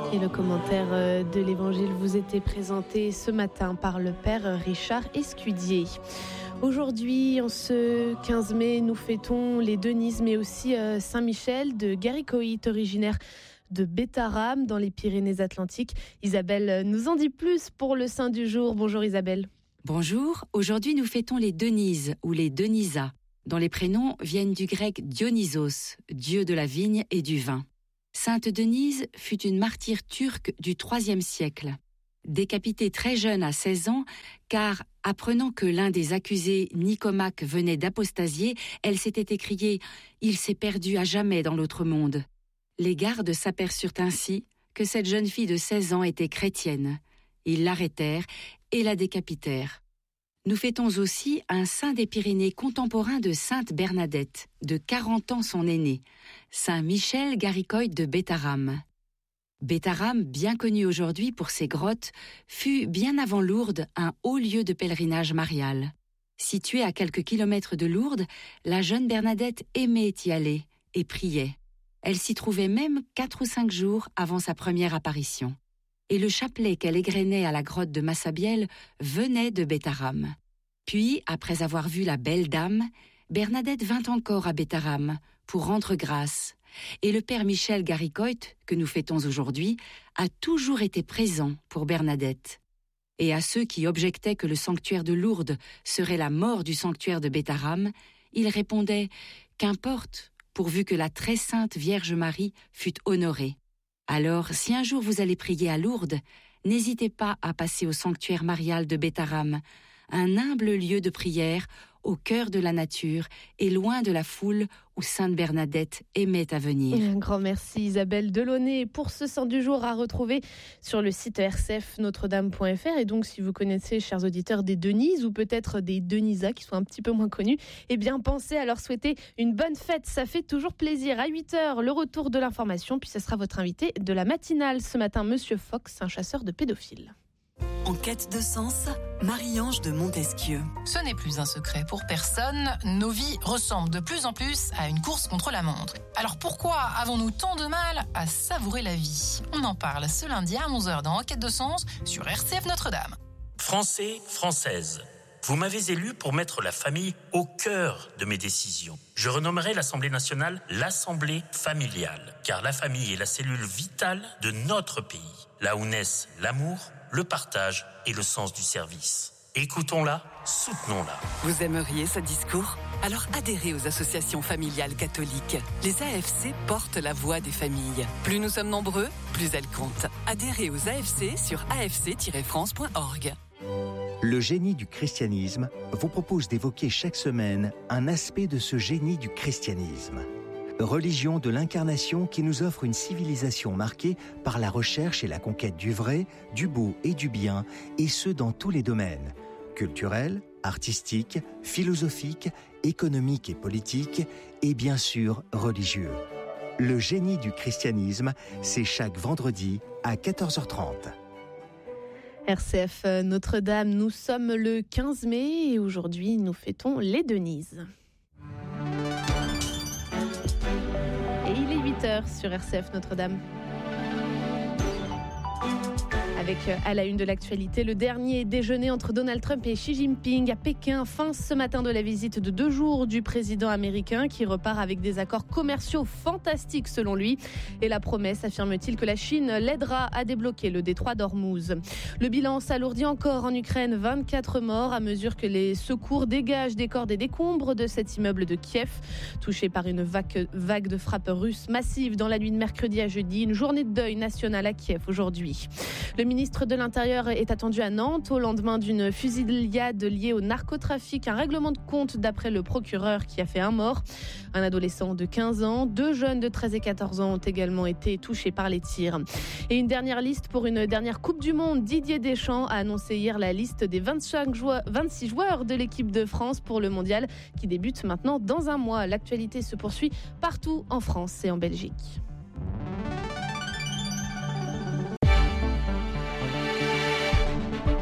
Et le commentaire de l'Évangile vous était présenté ce matin par le Père Richard Escudier. Aujourd'hui, en ce 15 mai, nous fêtons les Denises, mais aussi Saint-Michel de Garicoït, originaire de Bétarame, dans les Pyrénées-Atlantiques. Isabelle nous en dit plus pour le saint du jour. Bonjour Isabelle. Bonjour, aujourd'hui nous fêtons les Denises ou les Denisas, dont les prénoms viennent du grec Dionysos, dieu de la vigne et du vin. Sainte Denise fut une martyre turque du IIIe siècle. Décapitée très jeune à 16 ans, car apprenant que l'un des accusés, Nicomaque, venait d'apostasier, elle s'était écriée « Il s'est perdu à jamais dans l'autre monde ». Les gardes s'aperçurent ainsi que cette jeune fille de 16 ans était chrétienne. Ils l'arrêtèrent et la décapitèrent. Nous fêtons aussi un saint des Pyrénées contemporain de Sainte Bernadette, de 40 ans son aîné, Saint Michel Garicoït de Bétarame. Bétarame, bien connu aujourd'hui pour ses grottes, fut bien avant Lourdes un haut lieu de pèlerinage marial. Située à quelques kilomètres de Lourdes, la jeune Bernadette aimait y aller et priait. Elle s'y trouvait même 4 ou 5 jours avant sa première apparition. Et le chapelet qu'elle égrenait à la grotte de Massabielle venait de Bétarame. Puis, après avoir vu la belle dame, Bernadette vint encore à Bétarame pour rendre grâce. Et le père Michel Garicoït, que nous fêtons aujourd'hui, a toujours été présent pour Bernadette. Et à ceux qui objectaient que le sanctuaire de Lourdes serait la mort du sanctuaire de Bétarame, il répondait « Qu'importe, pourvu que la très sainte Vierge Marie fût honorée. » Alors, si un jour vous allez prier à Lourdes, n'hésitez pas à passer au sanctuaire marial de Bétarame, un humble lieu de prière au cœur de la nature et loin de la foule où Sainte Bernadette aimait à venir. Un grand merci Isabelle Delaunay pour ce saint du jour à retrouver sur le site rcfnotredame.fr. Et donc si vous connaissez, chers auditeurs, des Denises ou peut-être des Denisas qui sont un petit peu moins connus, eh bien pensez à leur souhaiter une bonne fête, ça fait toujours plaisir. À 8h, le retour de l'information, puis ce sera votre invité de la matinale ce matin, Monsieur Fox, un chasseur de pédophiles. En quête de sens, Marie-Ange de Montesquieu. Ce n'est plus un secret pour personne, nos vies ressemblent de plus en plus à une course contre la montre. Alors pourquoi avons-nous tant de mal à savourer la vie ? On en parle ce lundi à 11h dans En quête de sens sur RCF Notre-Dame. Français, Françaises, vous m'avez élu pour mettre la famille au cœur de mes décisions. Je renommerai l'Assemblée nationale l'Assemblée familiale, car la famille est la cellule vitale de notre pays, là où naissent l'amour, le partage et le sens du service. Écoutons-la, soutenons-la. Vous aimeriez ce discours ? Alors adhérez aux associations familiales catholiques. Les AFC portent la voix des familles. Plus nous sommes nombreux, plus elles comptent. Adhérez aux AFC sur afc-france.org. Le génie du christianisme vous propose d'évoquer chaque semaine un aspect de ce génie du christianisme. Religion de l'incarnation qui nous offre une civilisation marquée par la recherche et la conquête du vrai, du beau et du bien, et ce dans tous les domaines, culturels, artistiques, philosophiques, économiques et politiques, et bien sûr religieux. Le génie du christianisme, c'est chaque vendredi à 14h30. RCF Notre-Dame, nous sommes le 15 mai et aujourd'hui nous fêtons les Denises. Et il est 8h sur RCF Notre-Dame. Avec à la une de l'actualité, le dernier déjeuner entre Donald Trump et Xi Jinping à Pékin. Fin ce matin de la visite de 2 jours du président américain qui repart avec des accords commerciaux fantastiques selon lui. Et la promesse, affirme-t-il, que la Chine l'aidera à débloquer le détroit d'Ormuz. Le bilan s'alourdit encore en Ukraine, 24 morts à mesure que les secours dégagent des corps des décombres de cet immeuble de Kiev, touché par une vague de frappes russes massives dans la nuit de mercredi à jeudi. Une journée de deuil national à Kiev aujourd'hui. Le ministre de l'Intérieur est attendu à Nantes au lendemain d'une fusillade liée au narcotrafic. Un règlement de compte d'après le procureur qui a fait un mort. Un adolescent de 15 ans, 2 jeunes de 13 et 14 ans ont également été touchés par les tirs. Et une dernière liste pour une dernière Coupe du Monde. Didier Deschamps a annoncé hier la liste des 26 joueurs de l'équipe de France pour le mondial qui débute maintenant dans un mois. L'actualité se poursuit partout en France et en Belgique.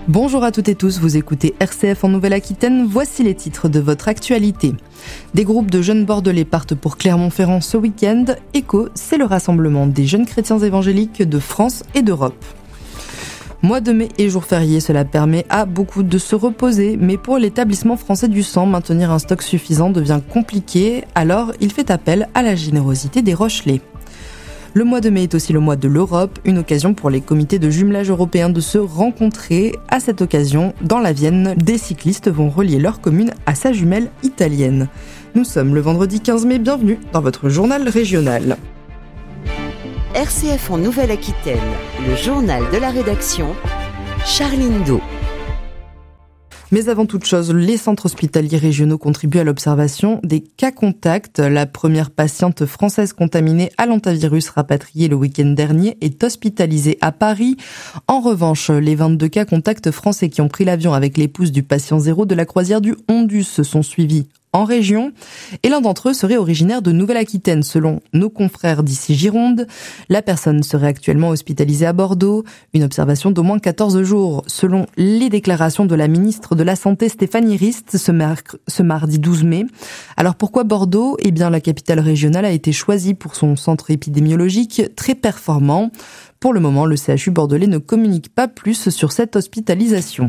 Bonjour à toutes et tous, vous écoutez RCF en Nouvelle-Aquitaine, voici les titres de votre actualité. Des groupes de jeunes bordelais partent pour Clermont-Ferrand ce week-end. ECHO, c'est le rassemblement des jeunes chrétiens évangéliques de France et d'Europe. Mois de mai et jours fériés, cela permet à beaucoup de se reposer, mais pour l'établissement français du sang, maintenir un stock suffisant devient compliqué, alors il fait appel à la générosité des Rochelais. Le mois de mai est aussi le mois de l'Europe, une occasion pour les comités de jumelage européens de se rencontrer. À cette occasion, dans la Vienne, des cyclistes vont relier leur commune à sa jumelle italienne. Nous sommes le vendredi 15 mai, bienvenue dans votre journal régional. RCF en Nouvelle-Aquitaine, le journal de la rédaction, Charline Do. Mais avant toute chose, les centres hospitaliers régionaux contribuent à l'observation des cas contacts. La première patiente française contaminée à l'hantavirus rapatriée le week-end dernier est hospitalisée à Paris. En revanche, les 22 cas contacts français qui ont pris l'avion avec l'épouse du patient zéro de la croisière du Hondus se sont suivis en région, et l'un d'entre eux serait originaire de Nouvelle-Aquitaine, selon nos confrères d'ici Gironde. La personne serait actuellement hospitalisée à Bordeaux, une observation d'au moins 14 jours, selon les déclarations de la ministre de la Santé Stéphanie Rist ce mardi 12 mai. Alors pourquoi Bordeaux ? Eh bien, la capitale régionale a été choisie pour son centre épidémiologique très performant. Pour le moment, le CHU bordelais ne communique pas plus sur cette hospitalisation.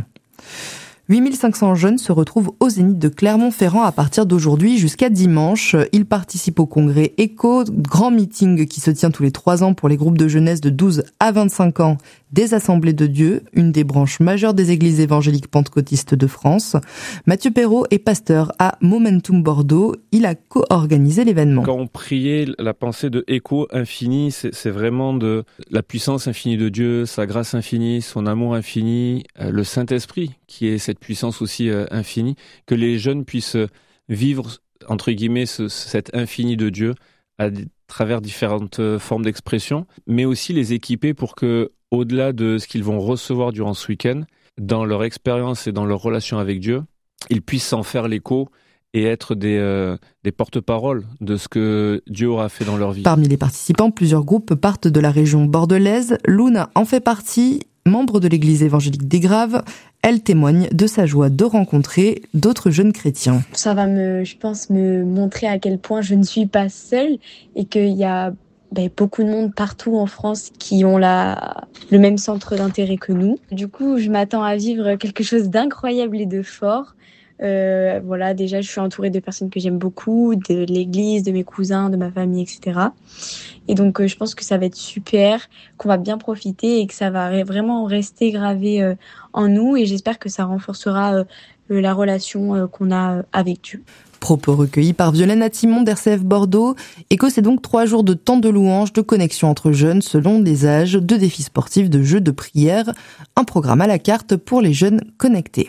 8500 jeunes se retrouvent au Zénith de Clermont-Ferrand à partir d'aujourd'hui jusqu'à dimanche. Ils participent au congrès ECHO, grand meeting qui se tient tous les 3 ans pour les groupes de jeunesse de 12 à 25 ans des Assemblées de Dieu, une des branches majeures des églises évangéliques pentecôtistes de France. Mathieu Perrault est pasteur à Momentum Bordeaux. Il a co-organisé l'événement. Quand on priait la pensée de ECHO infini, c'est vraiment de la puissance infinie de Dieu, sa grâce infinie, son amour infini, le Saint-Esprit qui est cette puissance aussi infinie, que les jeunes puissent vivre, entre guillemets, cet infini de Dieu à travers différentes formes d'expression, mais aussi les équiper pour que, au-delà de ce qu'ils vont recevoir durant ce week-end, dans leur expérience et dans leur relation avec Dieu, ils puissent en faire l'écho et être des porte-paroles de ce que Dieu aura fait dans leur vie. Parmi les participants, plusieurs groupes partent de la région bordelaise. Luna en fait partie, membre de l'église évangélique des Graves. Elle témoigne de sa joie de rencontrer d'autres jeunes chrétiens. Ça va je pense, me montrer à quel point je ne suis pas seule et qu'il y a beaucoup de monde partout en France qui ont le même centre d'intérêt que nous. Du coup, je m'attends à vivre quelque chose d'incroyable et de fort. Déjà, je suis entourée de personnes que j'aime beaucoup, de l'église, de mes cousins, de ma famille, etc. Et donc, je pense que ça va être super, qu'on va bien profiter et que ça va vraiment rester gravé en nous. Et j'espère que ça renforcera la relation qu'on a avec Dieu. Propos recueillis par Violaine Attimon d'RCF Bordeaux. ECHO, c'est donc 3 jours de temps de louange, de connexion entre jeunes selon les âges, de défis sportifs, de jeux, de prières. Un programme à la carte pour les jeunes connectés.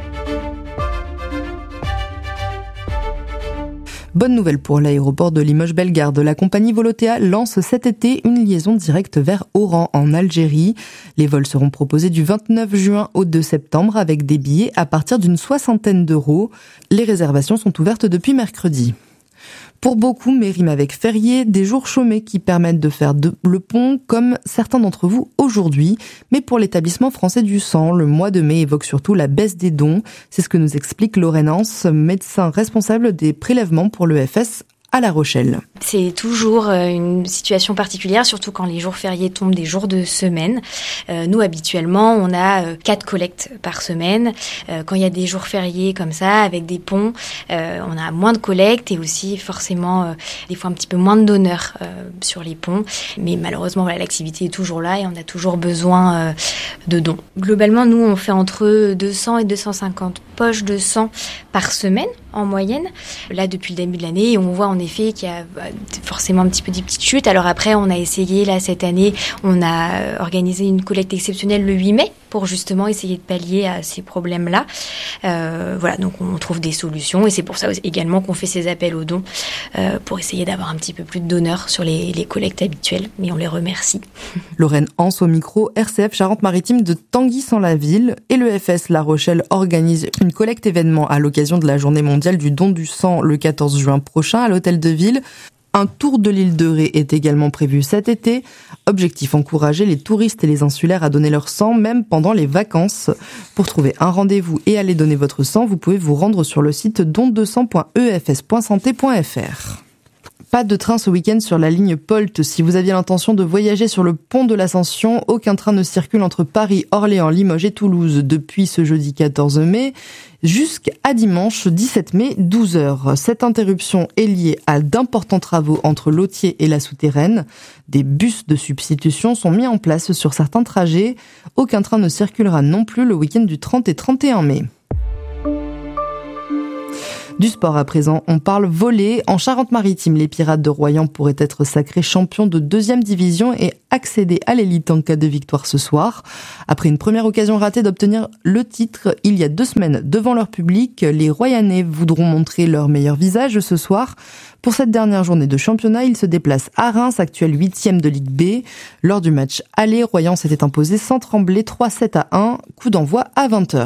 Bonne nouvelle pour l'aéroport de Limoges-Bellegarde. La compagnie Volotea lance cet été une liaison directe vers Oran en Algérie. Les vols seront proposés du 29 juin au 2 septembre avec des billets à partir d'une 60aine d'euros. Les réservations sont ouvertes depuis mercredi. Pour beaucoup, mais rime avec férié, des jours chômés qui permettent de faire le pont, comme certains d'entre vous aujourd'hui. Mais pour l'établissement français du sang, le mois de mai évoque surtout la baisse des dons. C'est ce que nous explique Lorraine Hans, médecin responsable des prélèvements pour l'EFS à La Rochelle. C'est toujours une situation particulière, surtout quand les jours fériés tombent des jours de semaine. Nous, habituellement, on a 4 collectes par semaine. Quand il y a des jours fériés comme ça, avec des ponts, on a moins de collectes et aussi forcément des fois un petit peu moins de donneurs sur les ponts. Mais malheureusement, l'activité est toujours là et on a toujours besoin de dons. Globalement, nous, on fait entre 200 et 250 poches de sang par semaine en moyenne. Là, depuis le début de l'année, on voit en effet qu'il y a forcément un petit peu des petites chutes. Alors après, on a essayé, là, cette année, on a organisé une collecte exceptionnelle le 8 mai pour justement essayer de pallier à ces problèmes-là. Donc on trouve des solutions et c'est pour ça également qu'on fait ces appels aux dons pour essayer d'avoir un petit peu plus de donneurs sur les collectes habituelles. Mais on les remercie. Lorraine Hans au micro, RCF Charente-Maritime de Tanguy-sans-la-Ville et l'EFS La Rochelle organise une collecte événement à l'occasion de la journée mondiale du don du sang le 14 juin prochain à l'hôtel de ville. Un tour de l'île de Ré est également prévu cet été. Objectif, encourager les touristes et les insulaires à donner leur sang, même pendant les vacances. Pour trouver un rendez-vous et aller donner votre sang, vous pouvez vous rendre sur le site don2sang.efs.santé.fr. Pas de train ce week-end sur la ligne Polt. Si vous aviez l'intention de voyager sur le pont de l'Ascension, aucun train ne circule entre Paris, Orléans, Limoges et Toulouse depuis ce jeudi 14 mai jusqu'à dimanche 17 mai 12h. Cette interruption est liée à d'importants travaux entre Lautier et la Souterraine. Des bus de substitution sont mis en place sur certains trajets. Aucun train ne circulera non plus le week-end du 30 et 31 mai. Du sport à présent, on parle volley. En Charente-Maritime, les Pirates de Royan pourraient être sacrés champions de 2e division et accéder à l'élite en cas de victoire ce soir. Après une première occasion ratée d'obtenir le titre il y a 2 semaines devant leur public, les Royanais voudront montrer leur meilleur visage ce soir. Pour cette dernière journée de championnat, ils se déplacent à Reims, actuel 8e de Ligue B. Lors du match aller, Royan s'était imposé sans trembler 3-7-1, coup d'envoi à 20h.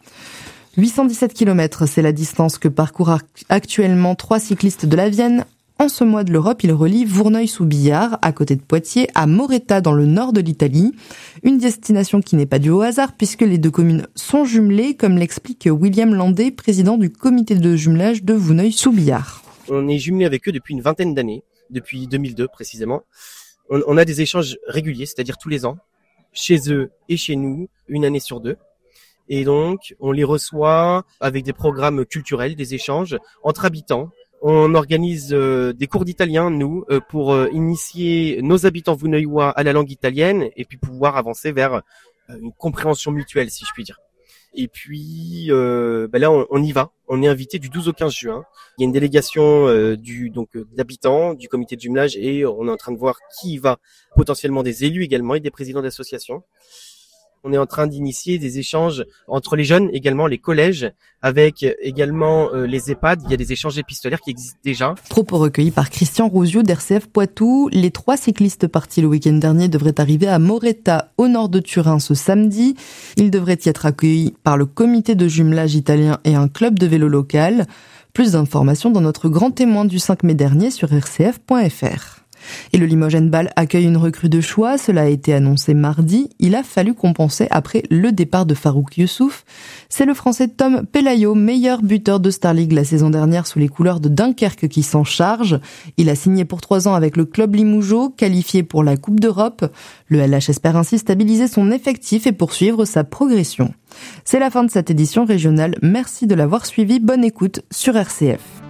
817 km, c'est la distance que parcourent actuellement 3 cyclistes de la Vienne. En ce mois de l'Europe, ils relient Vourneuil-sous-Billard, à côté de Poitiers, à Moretta, dans le nord de l'Italie. Une destination qui n'est pas due au hasard, puisque les 2 communes sont jumelées, comme l'explique William Landé, président du comité de jumelage de Vourneuil-sous-Billard. On est jumelé avec eux depuis une vingtaine d'années, depuis 2002 précisément. On a des échanges réguliers, c'est-à-dire tous les ans, chez eux et chez nous, une année sur 2. Et donc, on les reçoit avec des programmes culturels, des échanges entre habitants. On organise des cours d'italien, nous, pour initier nos habitants vouneuillois à la langue italienne et puis pouvoir avancer vers une compréhension mutuelle, si je puis dire. Et puis, là, on y va. On est invité du 12 au 15 juin. Il y a une délégation d'habitants, du comité de jumelage, et on est en train de voir qui y va, potentiellement des élus également et des présidents d'associations. On est en train d'initier des échanges entre les jeunes, également les collèges, avec également les EHPAD. Il y a des échanges épistolaires qui existent déjà. Propos recueillis par Christian Rousiou d'RCF Poitou. Les 3 cyclistes partis le week-end dernier devraient arriver à Moretta, au nord de Turin, ce samedi. Ils devraient y être accueillis par le comité de jumelage italien et un club de vélo local. Plus d'informations dans notre grand témoin du 5 mai dernier sur rcf.fr. Et le Limoges Handball accueille une recrue de choix, cela a été annoncé mardi. Il a fallu compenser après le départ de Farouk Youssouf. C'est le Français Tom Pelayo, meilleur buteur de Star League la saison dernière sous les couleurs de Dunkerque, qui s'en charge. Il a signé pour 3 ans avec le club Limougeot, qualifié pour la Coupe d'Europe. Le LH espère ainsi stabiliser son effectif et poursuivre sa progression. C'est la fin de cette édition régionale. Merci de l'avoir suivi. Bonne écoute sur RCF.